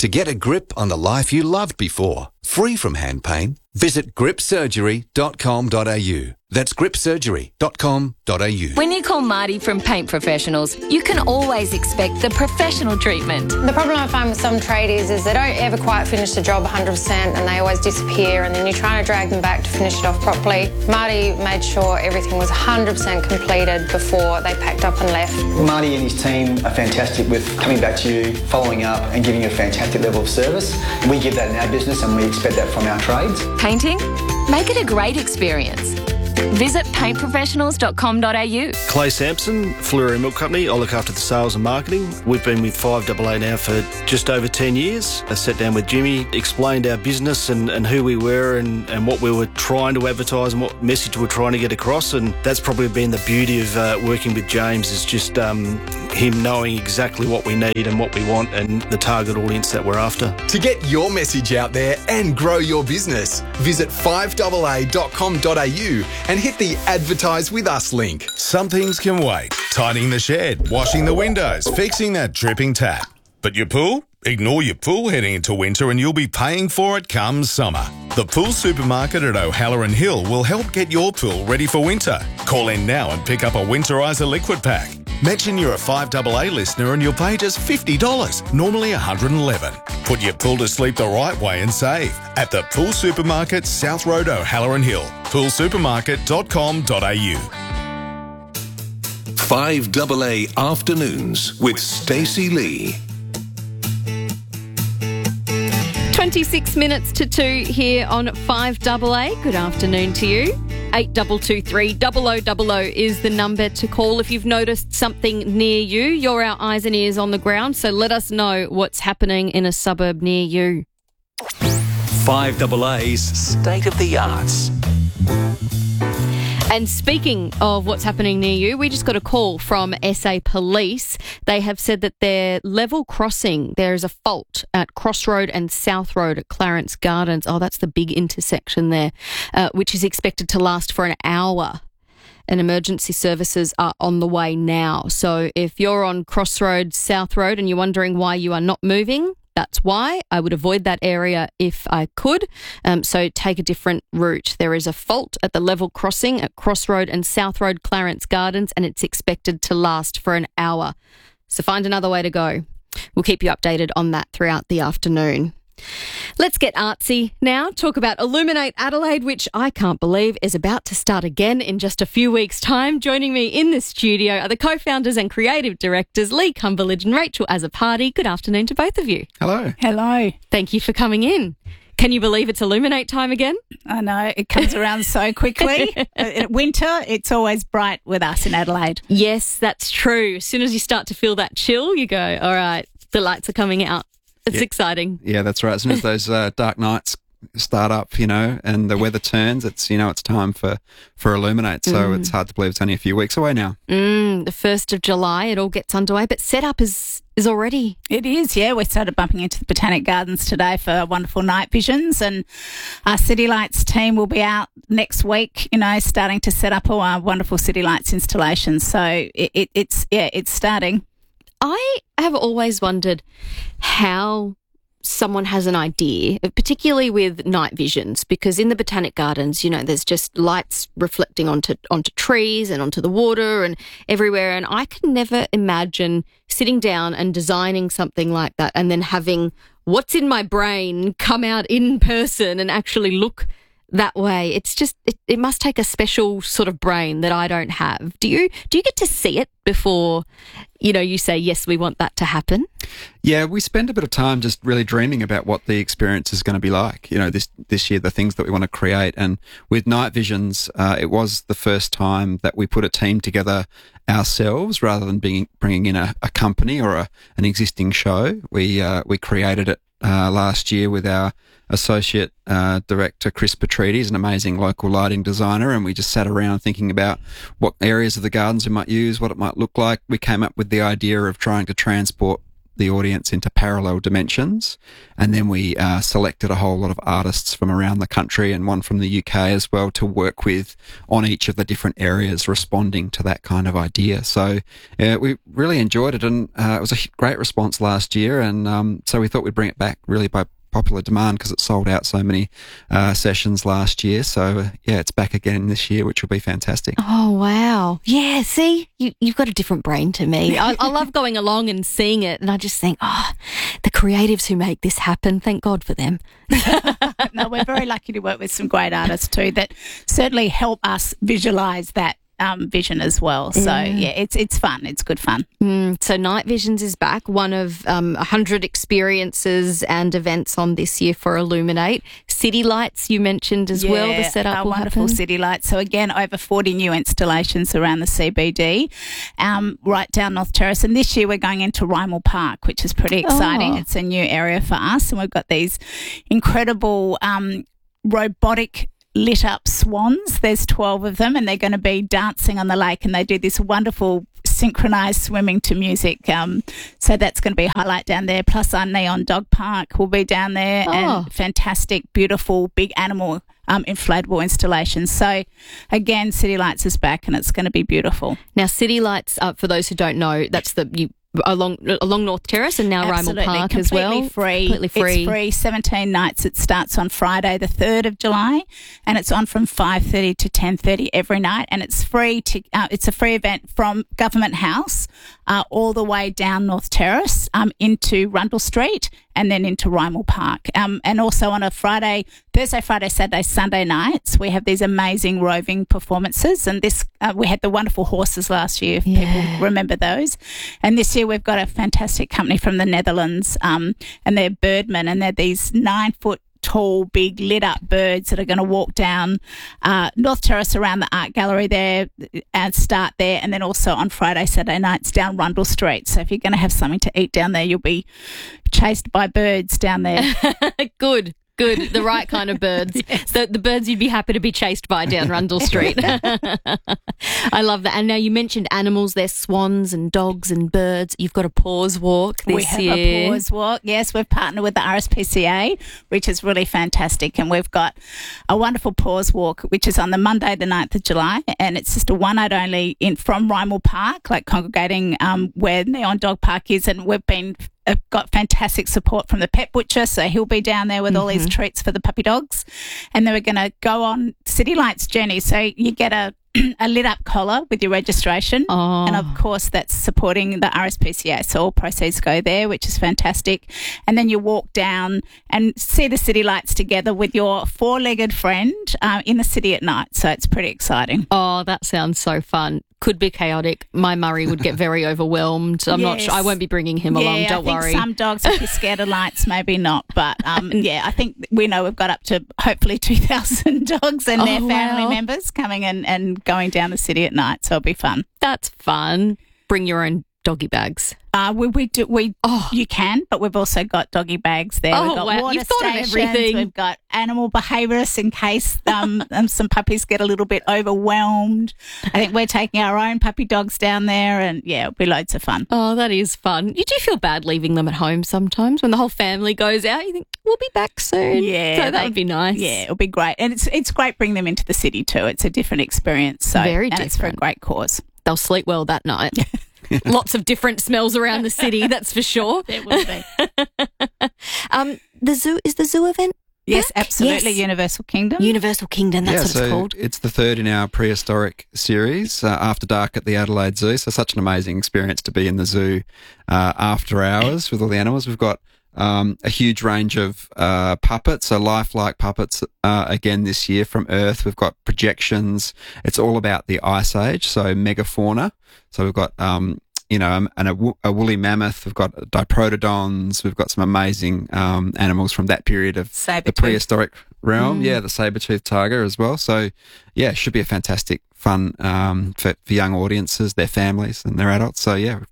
to get a grip on the life you loved before, free from hand pain. Visit gripsurgery.com.au. That's gripsurgery.com.au. When you call Marty from Paint Professionals, you can always expect the professional treatment. The problem I find with some tradies is they don't ever quite finish the job 100% and they always disappear, and then you're trying to drag them back to finish it off properly. Marty made sure everything was 100% completed before they packed up and left. Marty and his team are fantastic with coming back to you, following up and giving you a fantastic level of service. We give that in our business and we expect that from our trades. Painting? Make it a great experience. Visit paintprofessionals.com.au. Clay Sampson, Fleury Milk Company. I look after the sales and marketing. We've been with 5AA now for just over 10 years. I sat down with Jimmy, explained our business and who we were and what we were trying to advertise and what message we were trying to get across. And that's probably been the beauty of working with James, is just him knowing exactly what we need and what we want and the target audience that we're after. To get your message out there and grow your business, visit 5AA.com.au and hit the Advertise With Us link. Some things can wait. Tidying the shed, washing the windows, fixing that dripping tap. But your pool? Ignore your pool heading into winter and you'll be paying for it come summer. The Pool Supermarket at O'Halloran Hill will help get your pool ready for winter. Call in now and pick up a Winterizer liquid pack. Mention you're a 5AA listener and you'll pay just $50, normally $111. Put your pool to sleep the right way and save at the Pool Supermarket, South Road, O'Halloran Hill. poolsupermarket.com.au. 5AA Afternoons with Stacey Lee. 26 minutes to 2 here on 5AA. Good afternoon to you. 8223 0000 is the number to call if you've noticed something near you. You're our eyes and ears on the ground, so let us know what's happening in a suburb near you. 5AA's State of the Arts. And speaking of what's happening near you, we just got a call from SA Police. They have said that their level crossing, there is a fault at Crossroad and South Road at Clarence Gardens. Oh, that's the big intersection there, which is expected to last for an hour. And emergency services are on the way now. So if you're on Crossroad, South Road, and you're wondering why you are not moving, that's why. I would avoid that area if I could. So take a different route. There is a fault at the level crossing at Crossroad and South Road, Clarence Gardens, and it's expected to last for an hour. So find another way to go. We'll keep you updated on that throughout the afternoon. Let's get artsy now. Talk about Illuminate Adelaide, which I can't believe is about to start again in just a few weeks' time. Joining me in the studio are the co-founders and creative directors, Lee Cumberledge and Rachel Azzopardi. Good afternoon to both of you. Hello. Hello. Thank you for coming in. Can you believe it's Illuminate time again? I know, it comes around so quickly. Winter, it's always bright with us in Adelaide. Yes, that's true. As soon as you start to feel that chill, you go, all right, the lights are coming out. It's exciting. Yeah, that's right. As soon as those dark nights start up, and the weather turns, it's time for Illuminate. So it's hard to believe it's only a few weeks away now. The 1st of July, it all gets underway, but setup is already. It is, yeah. We started bumping into the Botanic Gardens today for wonderful night visions, and our City Lights team will be out next week, starting to set up all our wonderful City Lights installations. So it's starting. I have always wondered how someone has an idea, particularly with night visions, because in the Botanic Gardens, there's just lights reflecting onto trees and onto the water and everywhere. And I can never imagine sitting down and designing something like that and then having what's in my brain come out in person and actually look that way. It's just, it must take a special sort of brain that I don't have. Do you get to see it before, you say, yes, we want that to happen? Yeah, we spend a bit of time just really dreaming about what the experience is going to be like. This year, the things that we want to create. And with Night Visions, it was the first time that we put a team together ourselves rather than bringing in a company or an existing show. We created it last year with our associate director, Chris Petridis, an amazing local lighting designer, and we just sat around thinking about what areas of the gardens we might use, what it might look like. We came up with the idea of trying to transport the audience into parallel dimensions. And then we selected a whole lot of artists from around the country and one from the UK as well to work with on each of the different areas responding to that kind of idea. So we really enjoyed it, and it was a great response last year. And so we thought we'd bring it back really by popular demand because it sold out so many sessions last year. So yeah, it's back again this year, which will be fantastic. Oh wow. Yeah, see, you've got a different brain to me. I love going along and seeing it, and I just think, the creatives who make this happen, thank God for them. No, we're very lucky to work with some great artists too that certainly help us visualise that vision as well. So yeah, it's fun. It's good fun. So Night Visions is back, one of 100 experiences and events on this year for Illuminate. City Lights you mentioned as well. The setup will wonderful happen. City Lights. So again, over 40 new installations around the CBD, right down North Terrace. And this year we're going into Rymel Park, which is pretty exciting. It's a new area for us, and we've got these incredible robotic lit up swans. There's 12 of them, and they're going to be dancing on the lake, and they do this wonderful synchronized swimming to music. So that's going to be a highlight down there. Plus our Neon Dog Park will be down there, and fantastic, beautiful, big animal inflatable installations. So again, City Lights is back, and it's going to be beautiful. Now, City Lights, for those who don't know, that's along North Terrace and now Rymel Park as well. Completely free. It's free, 17 nights. It starts on Friday the 3rd of July, and it's on from 5:30 to 10:30 every night, and it's free. It's a free event from Government House all the way down North Terrace into Rundle Street and then into Rymel Park. And also on a Thursday, Friday, Saturday, Sunday nights, we have these amazing roving performances. And this, we had the wonderful horses last year, if people remember those. And this year we've got a fantastic company from the Netherlands, and they're birdmen, and they're these 9-foot tall, big lit up birds that are going to walk down North Terrace around the art gallery there and start there, and then also on Friday, Saturday nights down Rundle Street. So if you're going to have something to eat down there, you'll be chased by birds down there. Good. The right kind of birds. Yes. The birds you'd be happy to be chased by down Rundle Street. I love that. And now you mentioned animals. There's swans and dogs and birds. You've got a paws walk this year. We have a paws walk. Yes, we've partnered with the RSPCA, which is really fantastic. And we've got a wonderful paws walk, which is on the Monday, the 9th of July. And it's just a one-night only from Rymel Park, like congregating where Neon Dog Park is. And we've got fantastic support from the pet butcher, so he'll be down there with all these treats for the puppy dogs. And then we're going to go on City Lights journey. So you get a lit up collar with your registration, and of course that's supporting the RSPCA, so all proceeds go there, which is fantastic. And then you walk down and see the City Lights together with your four-legged friend in the city at night, so it's pretty exciting. Oh, that sounds so fun. Could be chaotic. My Murray would get very overwhelmed. I'm not sure. I won't be bringing him along. Don't worry. I think some dogs, if you're scared of lights, maybe not. But I think we know we've got up to hopefully 2,000 dogs and their family members coming and going down the city at night. So it'll be fun. That's fun. Bring your own doggy bags. You can, but we've also got doggy bags there. We've got water You've thought of everything. We've got animal behaviourists in case some puppies get a little bit overwhelmed. I think we're taking our own puppy dogs down there, and it'll be loads of fun. Oh, that is fun. You do feel bad leaving them at home sometimes when the whole family goes out. You think, we'll be back soon. Yeah. So that would be nice. Yeah, it'll be great. And it's great bringing them into the city too. It's a different experience. So, very different. And it's for a great cause. They'll sleep well that night. Lots of different smells around the city, that's for sure. There will be. Is the zoo event? Yes, absolutely. Yes. Universal Kingdom, that's what it's called. It's the third in our prehistoric series, After Dark at the Adelaide Zoo. So such an amazing experience to be in the zoo after hours with all the animals. We've got a huge range of puppets, so lifelike puppets again this year from Earth. We've got projections. It's all about the Ice Age, so megafauna. So we've got a woolly mammoth. We've got diprotodons. We've got some amazing animals from that period of the prehistoric realm. Yeah, the saber-toothed tiger as well. So yeah, it should be a fantastic fun for young audiences, their families and their adults. So yeah,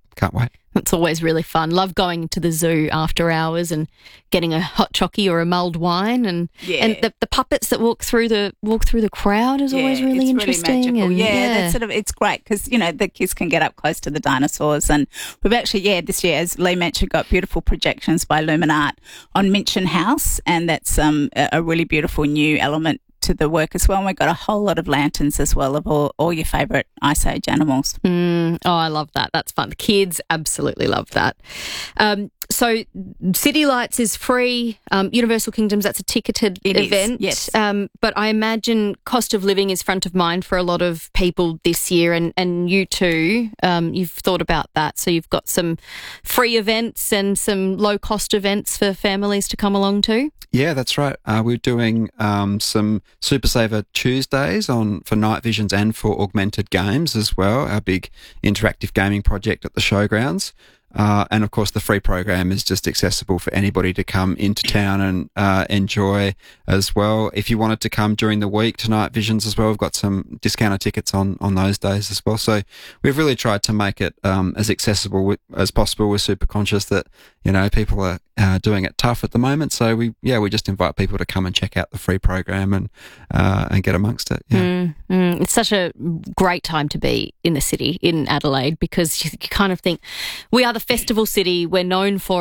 can't wait. It's always really fun. Love going to the zoo after hours and getting a hot chockey or a mulled wine, and the puppets that walk through the crowd is always really interesting. Really magical. And That's it's great because the kids can get up close to the dinosaurs, and we've actually this year, as Lee mentioned, got beautiful projections by Luminart on Minchin House, and that's a really beautiful new element to the work as well. And we've got a whole lot of lanterns as well of all your favourite Ice Age animals. Oh, I love that. That's fun. The kids absolutely love that. So City Lights is free. Universal Kingdoms, that's a ticketed event. Yes. But I imagine cost of living is front of mind for a lot of people this year, and you too. You've thought about that. So you've got some free events and some low-cost events for families to come along to? Yeah, that's right. We're doing some Super Saver Tuesdays for night visions and for augmented games as well, our big interactive gaming project at the showgrounds. And of course, the free program is just accessible for anybody to come into town and enjoy as well. If you wanted to come during the week to Night Visions as well, we've got some discounted tickets on those days as well. So we've really tried to make it as accessible as possible. We're super conscious that people are doing it tough at the moment. So we just invite people to come and check out the free program and get amongst it. Yeah. It's such a great time to be in the city in Adelaide, because you kind of think we are the festival city. We're known for